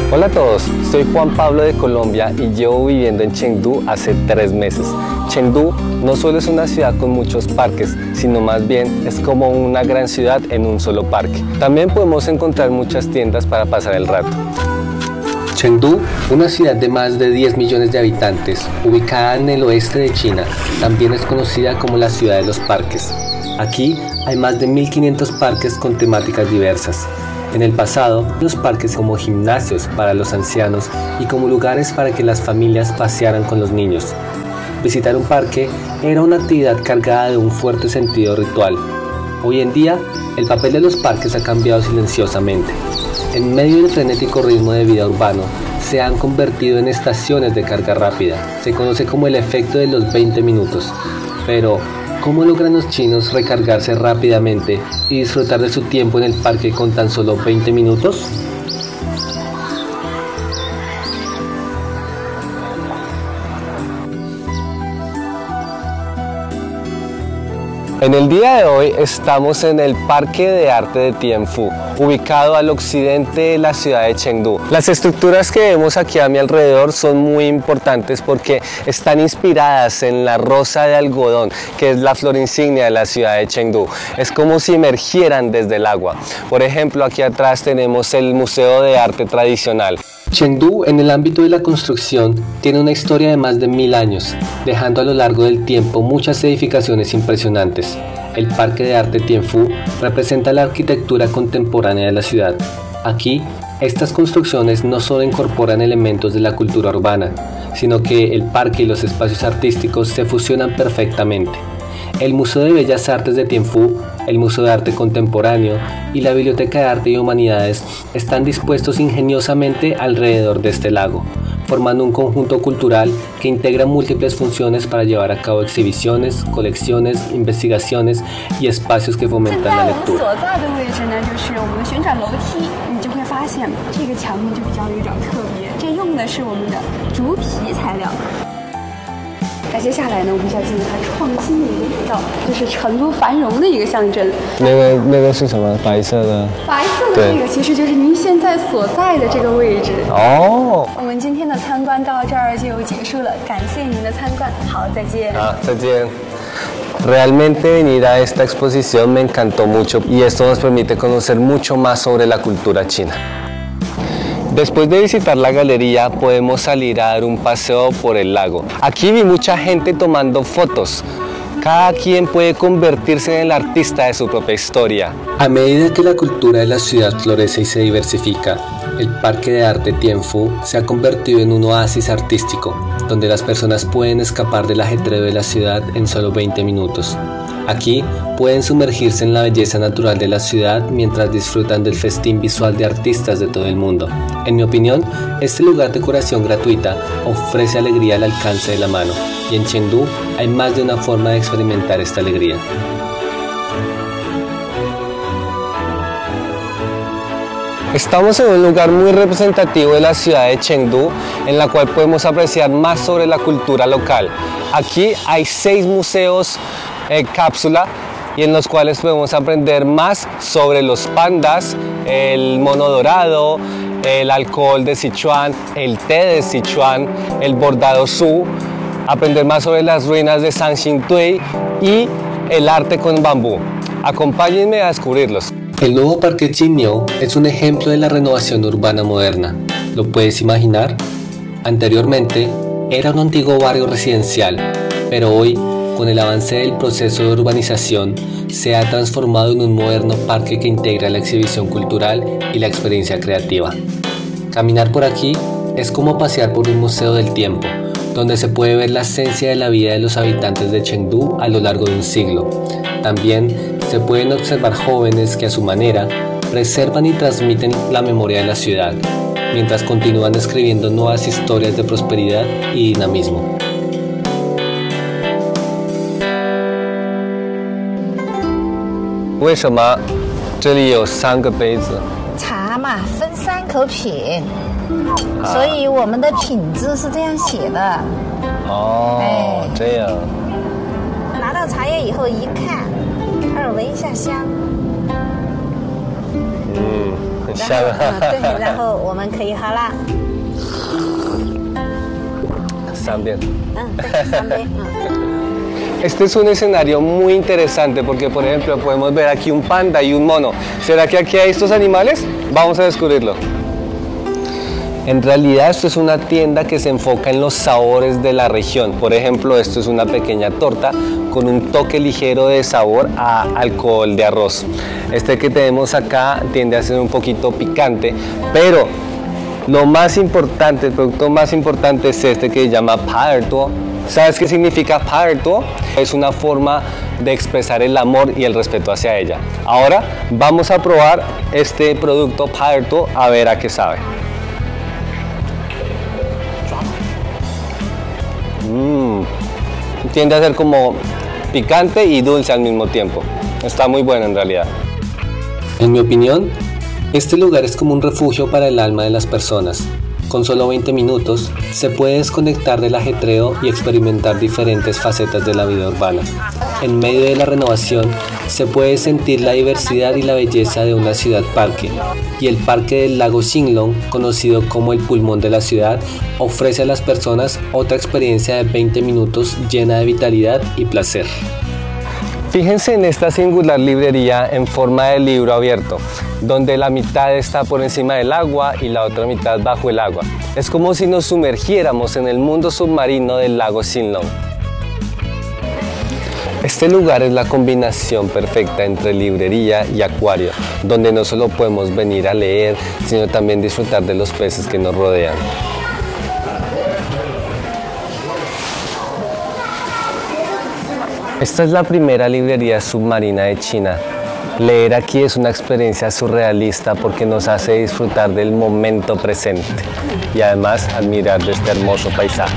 Hola a todos, soy Juan Pablo de Colombia y llevo viviendo en Chengdu hace 3 meses. Chengdu no solo es una ciudad con muchos parques, sino más bien es como una gran ciudad en un solo parque. También podemos encontrar muchas tiendas para pasar el rato. Chengdu, una ciudad de más de 10 millones de habitantes, ubicada en el oeste de China, también es conocida como la ciudad de los parques. Aquí hay más de 1500 parques con temáticas diversas. En el pasado, los parques como gimnasios para los ancianos y como lugares para que las familias pasearan con los niños. Visitar un parque era una actividad cargada de un fuerte sentido ritual. Hoy en día, el papel de los parques ha cambiado silenciosamente. En medio del frenético ritmo de vida urbano, se han convertido en estaciones de carga rápida. Se conoce como el efecto de los 20 minutos. Pero, ¿cómo logran los chinos recargarse rápidamente y disfrutar de su tiempo en el parque con tan solo 20 minutos? En el día de hoy estamos en el Parque de Arte de Tianfu, ubicado al occidente de la ciudad de Chengdu. Las estructuras que vemos aquí a mi alrededor son muy importantes porque están inspiradas en la rosa de algodón, que es la flor insignia de la ciudad de Chengdu. Es como si emergieran desde el agua. Por ejemplo, aquí atrás tenemos el Museo de Arte Tradicional. Chengdu, en el ámbito de la construcción, tiene una historia de más de 1000 años, dejando a lo largo del tiempo muchas edificaciones impresionantes. El Parque de Arte Tianfu representa la arquitectura contemporánea de la ciudad. Aquí, estas construcciones no solo incorporan elementos de la cultura urbana, sino que el parque y los espacios artísticos se fusionan perfectamente. El Museo de Bellas Artes de Tianfu, el Museo de Arte Contemporáneo y la Biblioteca de Arte y Humanidades están dispuestos ingeniosamente alrededor de este lago, formando un conjunto cultural que integra múltiples funciones para llevar a cabo exhibiciones, colecciones, investigaciones y espacios que fomentan la lectura. Realmente venir a esta exposición me encantó mucho y esto nos permite conocer mucho más sobre la cultura china. Después de visitar la galería podemos salir a dar un paseo por el lago. Aquí vi mucha gente tomando fotos. Cada quien puede convertirse en el artista de su propia historia. A medida que la cultura de la ciudad florece y se diversifica, el Parque de Arte Tianfu se ha convertido en un oasis artístico, donde las personas pueden escapar del ajetreo de la ciudad en solo 20 minutos. Aquí pueden sumergirse en la belleza natural de la ciudad mientras disfrutan del festín visual de artistas de todo el mundo. En mi opinión, este lugar de curación gratuita ofrece alegría al alcance de la mano, y en Chengdu hay más de una forma de experimentar esta alegría. Estamos en un lugar muy representativo de la ciudad de Chengdu, en la cual podemos apreciar más sobre la cultura local. Aquí hay 6 museos cápsula y en los cuales podemos aprender más sobre los pandas, el mono dorado, el alcohol de Sichuan, el té de Sichuan, el bordado Su, aprender más sobre las ruinas de Sanxingdui y el arte con bambú. Acompáñenme a descubrirlos. El nuevo Parque Qingniu es un ejemplo de la renovación urbana moderna. ¿Lo puedes imaginar? Anteriormente era un antiguo barrio residencial, pero hoy, con el avance del proceso de urbanización, se ha transformado en un moderno parque que integra la exhibición cultural y la experiencia creativa. Caminar por aquí es como pasear por un museo del tiempo, donde se puede ver la esencia de la vida de los habitantes de Chengdu a lo largo de un siglo. También se pueden observar jóvenes que a su manera preservan y transmiten la memoria de la ciudad, mientras continúan escribiendo nuevas historias de prosperidad y dinamismo. 为什么这里有3个杯子？ 茶嘛，分3口品，所以我们的品质是这样写的。 哦，这样。 拿到茶叶以后一看，闻一下香。 对，然后我们可以喝了。 También. 对，三杯。 Este es un escenario muy interesante porque, por ejemplo, podemos ver aquí un panda y un mono. ¿Será que aquí hay estos animales? Vamos a descubrirlo. En realidad esto es una tienda que se enfoca en los sabores de la región. Por ejemplo, esto es una pequeña torta con un toque ligero de sabor a alcohol de arroz. Este que tenemos acá tiende a ser un poquito picante, pero lo más importante, el producto más importante es este que se llama paertuo. ¿Sabes qué significa paertuo? Es una forma de expresar el amor y el respeto hacia ella. Ahora vamos a probar este producto paertuo a ver a qué sabe. Tiende a ser como picante y dulce al mismo tiempo. Está muy bueno en realidad. En mi opinión, este lugar es como un refugio para el alma de las personas. Con solo 20 minutos se puede desconectar del ajetreo y experimentar diferentes facetas de la vida urbana. En medio de la renovación se puede sentir la diversidad y la belleza de una ciudad parque, y el parque del lago Shinlong, conocido como el pulmón de la ciudad, ofrece a las personas otra experiencia de 20 minutos llena de vitalidad y placer. Fíjense en esta singular librería en forma de libro abierto, donde la mitad está por encima del agua y la otra mitad bajo el agua. Es como si nos sumergiéramos en el mundo submarino del lago Shinlong. Este lugar es la combinación perfecta entre librería y acuario, donde no solo podemos venir a leer, sino también disfrutar de los peces que nos rodean. Esta es la primera librería submarina de China. Leer aquí es una experiencia surrealista porque nos hace disfrutar del momento presente y además admirar de este hermoso paisaje.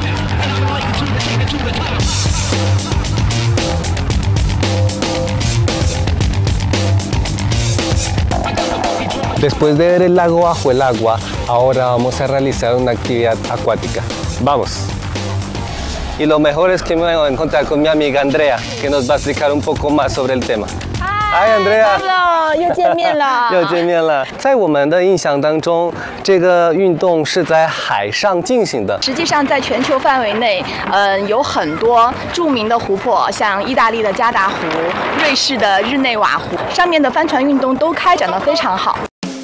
Después de ver el lago bajo el agua, ahora vamos a realizar una actividad acuática. ¡Vamos! Y lo mejor es que me voy a encontrar con mi amiga Andrea, que nos va a explicar un poco más sobre el tema. ¡Hi, Andrea! Hello， 又见面了。 又见面了。在我们的印象当中，这个运动是在海上进行的。 实际上，在全球范围内，有很多著名的湖泊，像意大利的加达湖、瑞士的日内瓦湖，上面的帆船运动都开展得非常好。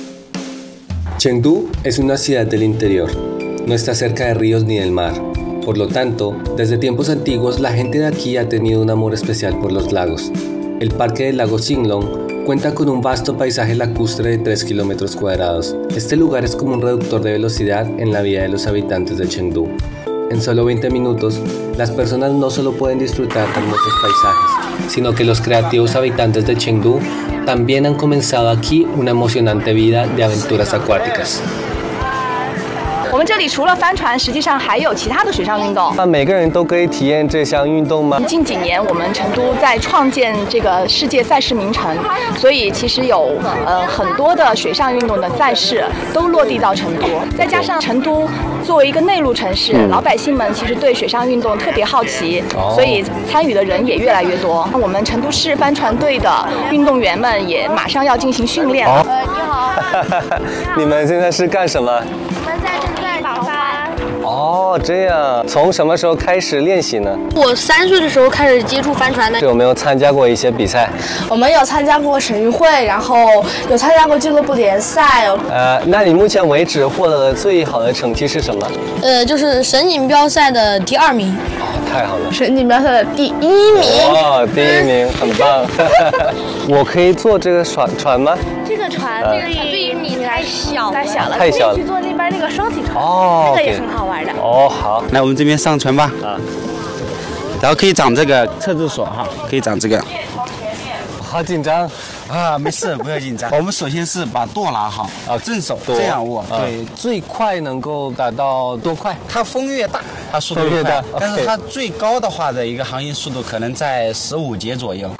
Chengdu es una ciudad del interior, no está cerca de ríos ni del mar. Por lo tanto, desde tiempos antiguos la gente de aquí ha tenido un amor especial por los lagos. El parque del lago Shinlong cuenta con un vasto paisaje lacustre de 3 kilómetros cuadrados. Este lugar es como un reductor de velocidad en la vida de los habitantes de Chengdu. En solo 20 minutos, las personas no solo pueden disfrutar de hermosos paisajes, sino que los creativos habitantes de Chengdu también han comenzado aquí una emocionante vida de aventuras acuáticas. 我们这里除了帆船，实际上还有其他的水上运动。 那每个人都可以体验这项运动吗？ 近几年，我们成都在创建这个世界赛事名城，所以其实有很多的水上运动的赛事都落地到成都。再加上成都作为一个内陆城市，老百姓们其实对水上运动特别好奇，所以参与的人也越来越多。我们成都市帆船队的运动员们也马上要进行训练了。 你好。 你们现在是干什么？ 我们在正在打帆。 哦，这样，从什么时候开始练习呢？ 我3岁的时候开始接触帆船的。 有没有参加过一些比赛？ 我们有参加过省运会，然后有参加过俱乐部联赛。 那你目前为止获得的最好的成绩是什么？ 就是省锦标赛的第2名。 哦，太好了！ 省锦标赛的第1名。 哦，第1名，很棒。我可以坐这个船吗？ 这个船，这个对于你太小了， 太小了。 去坐那边那个双体船， 哦， 那个也很好玩的。 哦，好， 来，我们这边上船吧。啊，然后可以长这个侧置锁哈，可以长这个。 好紧张啊，没事，不要紧张。我们首先是把舵拿好，正手这样握。对， 最快能够达到多快？ 它风越大，它速度越快。但是它最高的话的一个航行速度可能在15节左右。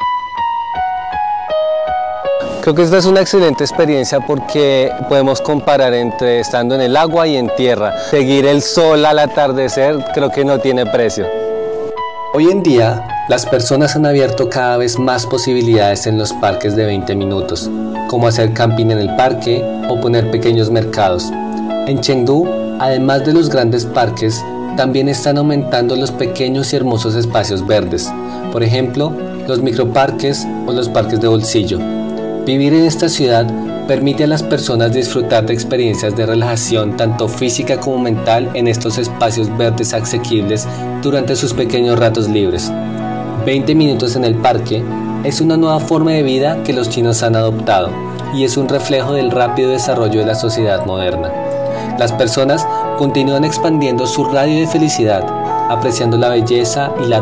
Creo que esta es una excelente experiencia porque podemos comparar entre estando en el agua y en tierra. Seguir el sol al atardecer creo que no tiene precio. Hoy en día, las personas han abierto cada vez más posibilidades en los parques de 20 minutos, como hacer camping en el parque o poner pequeños mercados. En Chengdu, además de los grandes parques, también están aumentando los pequeños y hermosos espacios verdes, por ejemplo, los microparques o los parques de bolsillo. Vivir en esta ciudad permite a las personas disfrutar de experiencias de relajación tanto física como mental en estos espacios verdes asequibles durante sus pequeños ratos libres. 20 minutos en el parque es una nueva forma de vida que los chinos han adoptado y es un reflejo del rápido desarrollo de la sociedad moderna. Las personas continúan expandiendo su radio de felicidad, apreciando la belleza y la